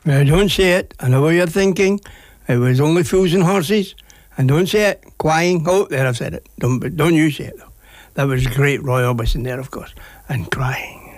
Now, don't say it. I know what you're thinking. It was only fools and horses. And don't say it. Crying. Oh, there I've said it. Don't you say it, though. That was great Roy Orbison there, of course. And crying.